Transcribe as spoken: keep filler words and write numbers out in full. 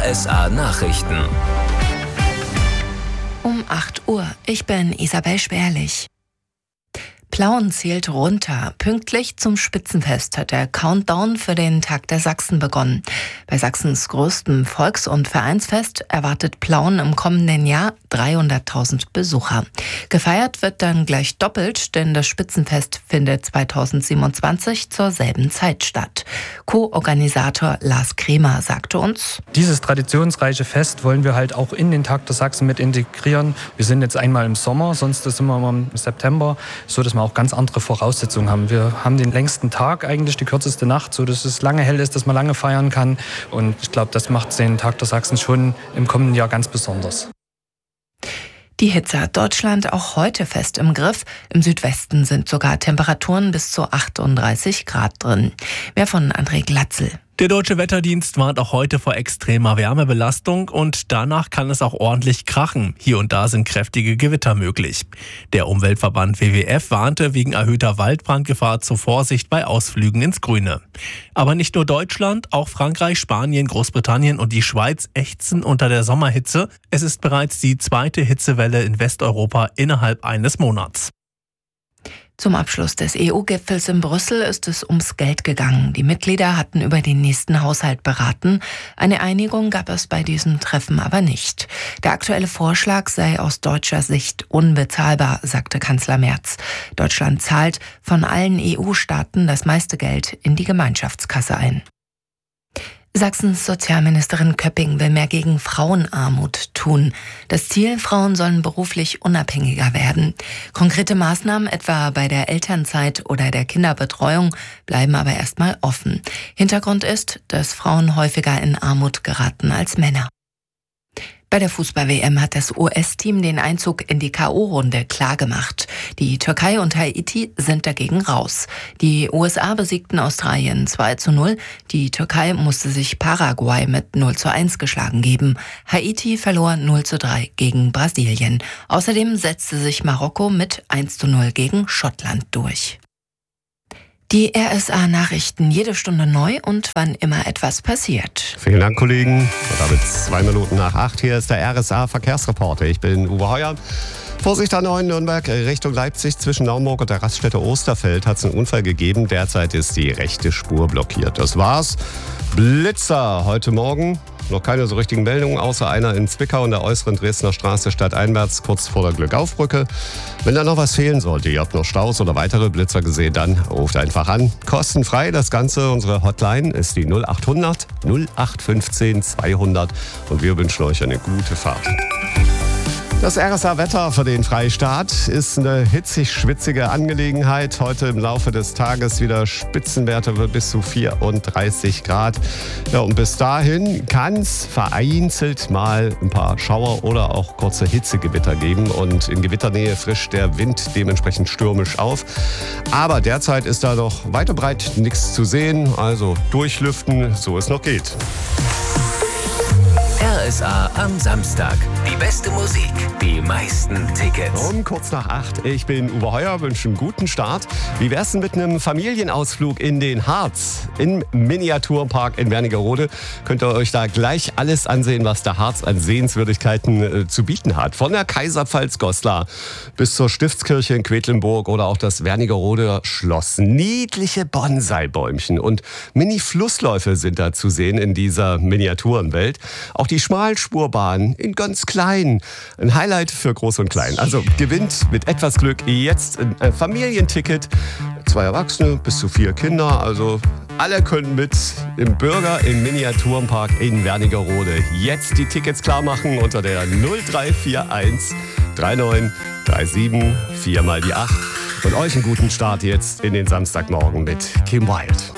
S A Nachrichten. Um acht Uhr. Ich bin Isabel Schwerlich. Plauen zählt runter. Pünktlich zum Spitzenfest hat der Countdown für den Tag der Sachsen begonnen. Bei Sachsens größtem Volks- und Vereinsfest erwartet Plauen im kommenden Jahr dreihunderttausend Besucher. Gefeiert wird dann gleich doppelt, denn das Spitzenfest findet zweitausendsiebenundzwanzig zur selben Zeit statt. Co-Organisator Lars Kremer sagte uns: Dieses traditionsreiche Fest wollen wir halt auch in den Tag der Sachsen mit integrieren. Wir sind jetzt einmal im Sommer, sonst sind wir immer im September, so dass wir auch ganz andere Voraussetzungen haben. Wir haben den längsten Tag, eigentlich die kürzeste Nacht, so dass es lange hell ist, dass man lange feiern kann. Und ich glaube, das macht den Tag der Sachsen schon im kommenden Jahr ganz besonders. Die Hitze hat Deutschland auch heute fest im Griff. Im Südwesten sind sogar Temperaturen bis zu achtunddreißig Grad drin. Mehr von André Glatzel. Der Deutsche Wetterdienst warnt auch heute vor extremer Wärmebelastung und danach kann es auch ordentlich krachen. Hier und da sind kräftige Gewitter möglich. Der Umweltverband W W F warnte wegen erhöhter Waldbrandgefahr zur Vorsicht bei Ausflügen ins Grüne. Aber nicht nur Deutschland, auch Frankreich, Spanien, Großbritannien und die Schweiz ächzen unter der Sommerhitze. Es ist bereits die zweite Hitzewelle in Westeuropa innerhalb eines Monats. Zum Abschluss des E U-Gipfels in Brüssel ist es ums Geld gegangen. Die Mitglieder hatten über den nächsten Haushalt beraten. Eine Einigung gab es bei diesem Treffen aber nicht. Der aktuelle Vorschlag sei aus deutscher Sicht unbezahlbar, sagte Kanzler Merz. Deutschland zahlt von allen E U-Staaten das meiste Geld in die Gemeinschaftskasse ein. Sachsens Sozialministerin Köpping will mehr gegen Frauenarmut tun. Das Ziel: Frauen sollen beruflich unabhängiger werden. Konkrete Maßnahmen, etwa bei der Elternzeit oder der Kinderbetreuung, bleiben aber erstmal offen. Hintergrund ist, dass Frauen häufiger in Armut geraten als Männer. Bei der Fußball-W M hat das U S-Team den Einzug in die K O-Runde klargemacht. Die Türkei und Haiti sind dagegen raus. Die U S A besiegten Australien zwei zu null. Die Türkei musste sich Paraguay mit null zu eins geschlagen geben. Haiti verlor null zu drei gegen Brasilien. Außerdem setzte sich Marokko mit eins zu null gegen Schottland durch. Die R S A-Nachrichten jede Stunde neu und wann immer etwas passiert. Vielen Dank, Kollegen. Und damit zwei Minuten nach acht. Hier ist der R S A-Verkehrsreporter. Ich bin Uwe Heuer. Vorsicht an neuen Nürnberg Richtung Leipzig. Zwischen Naumburg und der Raststätte Osterfeld hat es einen Unfall gegeben. Derzeit ist die rechte Spur blockiert. Das war's. Blitzer heute Morgen. Noch keine so richtigen Meldungen, außer einer in Zwickau in der äußeren Dresdner Straße stadteinwärts, kurz vor der Glückaufbrücke. Wenn da noch was fehlen sollte, ihr habt noch Staus oder weitere Blitzer gesehen, dann ruft einfach an. Kostenfrei das Ganze. Unsere Hotline ist die null acht hundert null acht fünfzehn zweihundert und wir wünschen euch eine gute Fahrt. Das R S A-Wetter für den Freistaat ist eine hitzig-schwitzige Angelegenheit. Heute im Laufe des Tages wieder Spitzenwerte bis zu vierunddreißig Grad. Ja, und bis dahin kann es vereinzelt mal ein paar Schauer oder auch kurze Hitzegewitter geben. Und in Gewitternähe frischt der Wind dementsprechend stürmisch auf. Aber derzeit ist da noch weit und breit nichts zu sehen. Also durchlüften, so es noch geht. R S A am Samstag. Die beste Musik, die meisten Tickets. Um kurz nach acht. Ich bin Uwe Heuer, wünsche einen guten Start. Wie wär's denn mit einem Familienausflug in den Harz? Im Miniaturpark in Wernigerode könnt ihr euch da gleich alles ansehen, was der Harz an Sehenswürdigkeiten äh, zu bieten hat. Von der Kaiserpfalz-Goslar bis zur Stiftskirche in Quedlinburg oder auch das Wernigeroder Schloss. Niedliche Bonsai-Bäumchen und Mini-Flussläufe sind da zu sehen in dieser Miniaturenwelt. Auch die Schmalspurbahn in ganz klein. Ein Highlight für Groß und Klein. Also gewinnt mit etwas Glück jetzt ein Familienticket. Zwei Erwachsene, bis zu vier Kinder. Also alle können mit im Bürger im Miniaturenpark in Wernigerode. Jetzt die Tickets klar machen unter der null drei vier eins drei neun drei sieben vier mal die acht. Und euch einen guten Start jetzt in den Samstagmorgen mit Kim Wilde.